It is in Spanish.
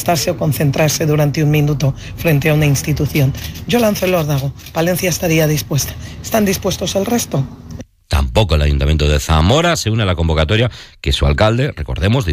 manifestarse o concentrarse durante un minuto frente a una institución. Yo lanzo el órdago. Palencia estaría dispuesta. ¿Están dispuestos el resto? Tampoco el Ayuntamiento de Zamora se une a la convocatoria que su alcalde, recordemos, dice